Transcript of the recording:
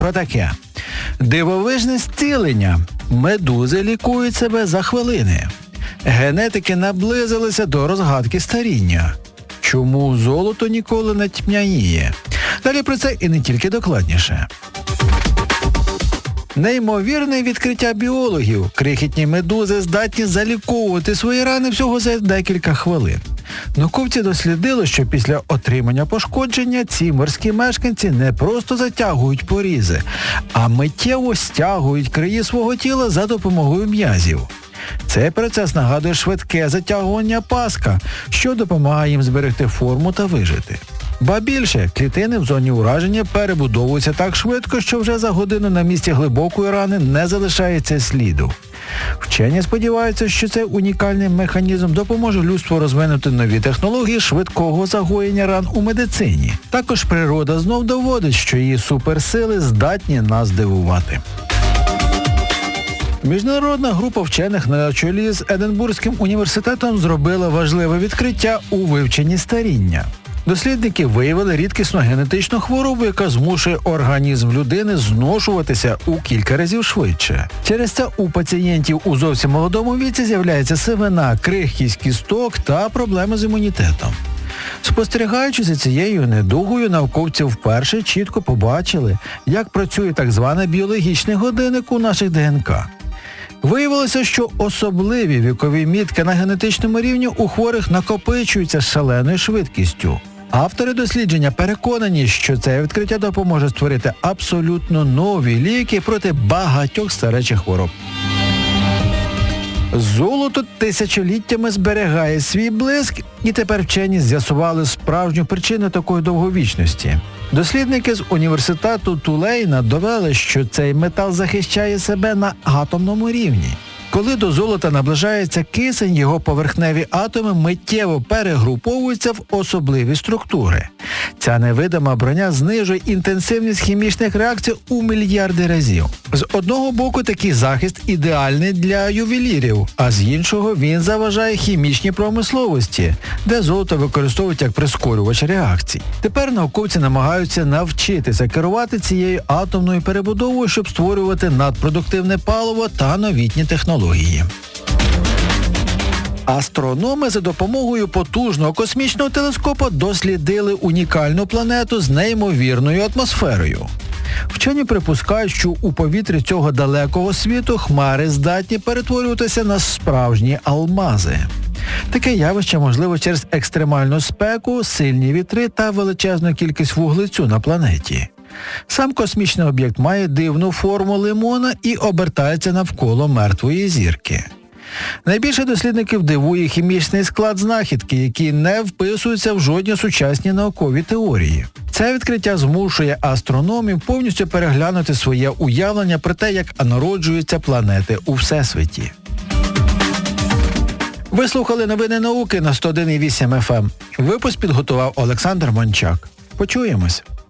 про таке. Дивовижне зцілення. Медузи лікують себе за хвилини. Генетики наблизилися до розгадки старіння. Чому золото ніколи не тьмяніє? Далі про це і не тільки докладніше. Неймовірне відкриття біологів. Крихітні медузи здатні заліковувати свої рани всього за декілька хвилин. Науковці дослідили, що після отримання пошкодження ці морські мешканці не просто затягують порізи, а миттєво стягують краї свого тіла за допомогою м'язів. Цей процес нагадує швидке затягування паска, що допомагає їм зберегти форму та вижити. Ба більше, клітини в зоні ураження перебудовуються так швидко, що вже за годину на місці глибокої рани не залишається сліду. Вчені сподіваються, що цей унікальний механізм допоможе людству розвинути нові технології швидкого загоєння ран у медицині. Також природа знов доводить, що її суперсили здатні нас здивувати. Міжнародна група вчених на чолі з Единбурзьким університетом зробила важливе відкриття у вивченні старіння. Дослідники виявили рідкісну генетичну хворобу, яка змушує організм людини зношуватися у кілька разів швидше. Через це у пацієнтів у зовсім молодому віці з'являється сивина, крихкість кісток та проблеми з імунітетом. Спостерігаючи за цією недугою, науковці вперше чітко побачили, як працює так званий біологічний годинник у наших ДНК. Виявилося, що особливі вікові мітки на генетичному рівні у хворих накопичуються з шаленою швидкістю. Автори дослідження переконані, що це відкриття допоможе створити абсолютно нові ліки проти багатьох старечих хвороб. Золото тисячоліттями зберігає свій блиск, і тепер вчені з'ясували справжню причину такої довговічності. Дослідники з університету Тулейна довели, що цей метал захищає себе на атомному рівні. Коли до золота наближається кисень, його поверхневі атоми миттєво перегруповуються в особливі структури. Ця невидима броня знижує інтенсивність хімічних реакцій у мільярди разів. З одного боку, такий захист ідеальний для ювелірів, а з іншого він заважає хімічній промисловості, де золото використовують як прискорювач реакцій. Тепер науковці намагаються навчитися керувати цією атомною перебудовою, щоб створювати надпродуктивне паливо та новітні технології. Астрономи за допомогою потужного космічного телескопа дослідили унікальну планету з неймовірною атмосферою. Вчені припускають, що у повітрі цього далекого світу хмари здатні перетворюватися на справжні алмази. Таке явище можливо через екстремальну спеку, сильні вітри та величезну кількість вуглецю на планеті. Сам космічний об'єкт має дивну форму лимона і обертається навколо мертвої зірки. Найбільше дослідників дивує хімічний склад знахідки, який не вписується в жодні сучасні наукові теорії. Це відкриття змушує астрономів повністю переглянути своє уявлення про те, як народжуються планети у Всесвіті. Ви слухали новини науки на 101,8 FM. Випуск підготував Олександр Мончак. Почуємось.